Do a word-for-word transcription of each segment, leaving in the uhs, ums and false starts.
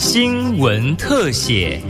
新闻特写。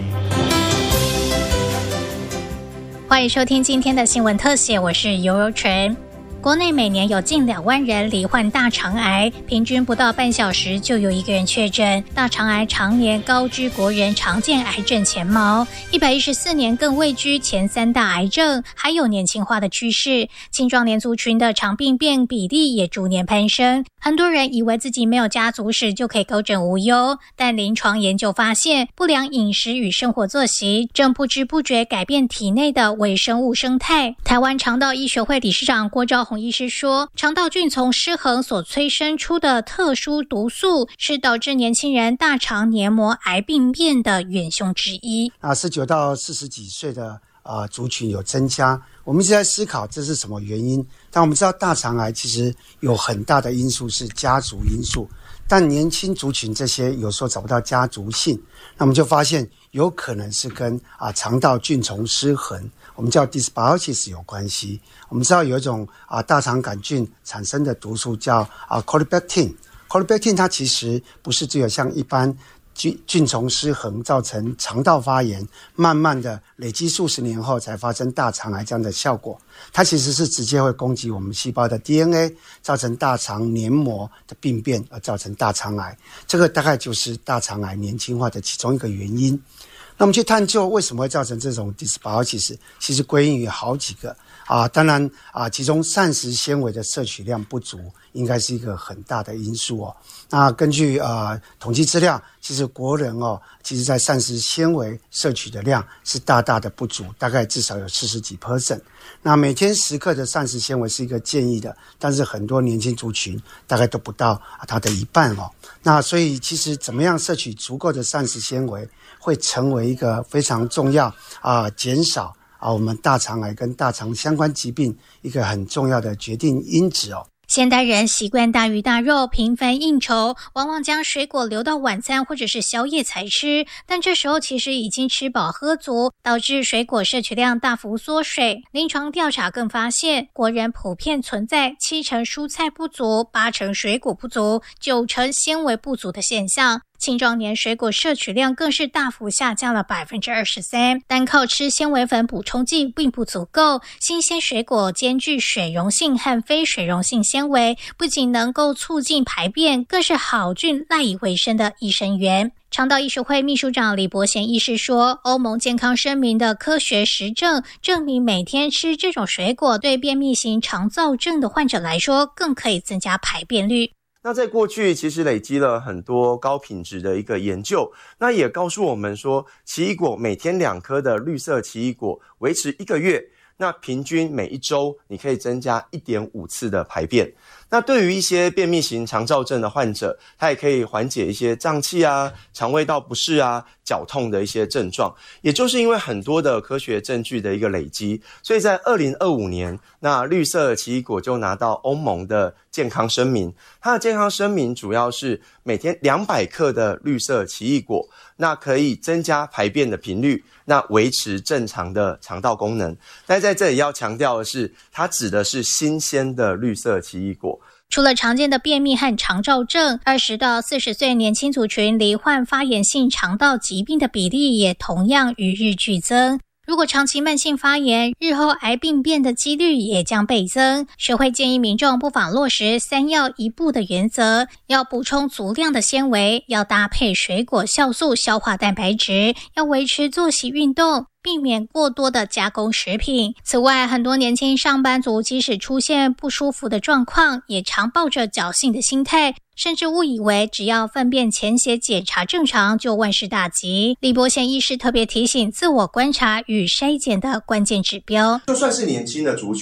欢迎收听今天的新闻特写，我是尤尤纯。国内每年有近两万人罹患大肠癌，平均不到半小时就有一个人确诊。大肠癌常年高居国人常见癌症前茅，一百一十四年更位居前三大癌症，还有年轻化的趋势。青壮年族群的肠病变比例也逐年攀升。很多人以为自己没有家族史就可以高枕无忧，但临床研究发现，不良饮食与生活作息正不知不觉改变体内的微生物生态。台湾肠道医学会理事长郭昭洪医师说，肠道菌丛失衡所催生出的特殊毒素是导致年轻人大肠黏膜癌病变的元凶之一。 啊，十九到四十几岁的呃族群有增加，我们一直在思考这是什么原因。但我们知道大肠癌其实有很大的因素是家族因素，但年轻族群这些有时候找不到家族性，那我们就发现有可能是跟啊肠道菌丛失衡，我们叫 dysbiosis 有关系。我们知道有一种啊大肠杆菌产生的毒素叫啊 Corybactin，Corybactin 它其实不是只有像一般菌菌丛失衡造成肠道发炎，慢慢的累积数十年后才发生大肠癌这样的效果。它其实是直接会攻击我们细胞的 D N A， 造成大肠黏膜的病变，而造成大肠癌。这个大概就是大肠癌年轻化的其中一个原因。那我们去探究为什么会造成这种 dysbiosis， 其实归因于好几个啊，当然啊，其中膳食纤维的摄取量不足应该是一个很大的因素哦。那根据呃统计资料，其实国人哦，其实在膳食纤维摄取的量是大大的不足，大概至少有四十几 percent。那每天十克的膳食纤维是一个建议的，但是很多年轻族群大概都不到它的一半哦。那所以其实怎么样摄取足够的膳食纤维，会成为一个非常重要啊、呃，减少啊我们大肠癌跟大肠相关疾病一个很重要的决定因子哦。 现代人习惯大鱼大肉，频繁应酬，往往将水果留到晚餐或者是宵夜才吃，但这时候其实已经吃饱喝足，导致水果摄取量大幅缩水。临床调查更发现，国人普遍存在七成蔬菜不足、八成水果不足、九成纤维不足的现象。青壮年水果摄取量更是大幅下降了 百分之二十三， 单靠吃纤维粉补充剂并不足够。新鲜水果兼具水溶性和非水溶性纤维，不仅能够促进排便，更是好菌赖以为生的益生元。肠道医学会秘书长李伯贤医师说，欧盟健康声明的科学实证证明，每天吃这种水果对便秘型肠躁症的患者来说，更可以增加排便率。 那在过去其实累积了很多高品质的一个研究，那也告诉我们说，奇异果每天两颗的绿色奇异果维持一个月，那平均每一周你可以增加 一点五次的排便。那对于一些便秘型肠躁症的患者，它也可以缓解一些胀气啊、肠胃道不适啊、绞痛的一些症状。也就是因为很多的科学证据的一个累积，所以在二零二五年，那绿色奇异果就拿到欧盟的健康声明。它的健康声明主要是每天两百克的绿色奇异果，那可以增加排便的频率，那维持正常的肠道功能。但在这里要强调的是，它指的是新鲜的绿色奇异果。 除了常见的便秘和肠躁症，二十到四十岁年轻族群罹患发炎性肠道疾病的比例也同样与日俱增。如果长期慢性发炎，日后癌病变的几率也将倍增。学会建议民众不妨落实三要一不的原则，要补充足量的纤维，要搭配水果酵素消化蛋白质，要维持作息运动，避免过多的加工食品。此外，很多年轻上班族即使出现不舒服的状况，也常抱着侥幸的心态，甚至误以为只要粪便潜血检查正常就万事大吉。李伯贤医师特别提醒自我观察与筛检的关键指标。 就算是年轻的族群